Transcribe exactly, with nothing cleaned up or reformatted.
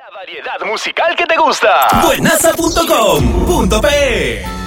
La variedad musical que te gusta. Buenaza punto com punto pe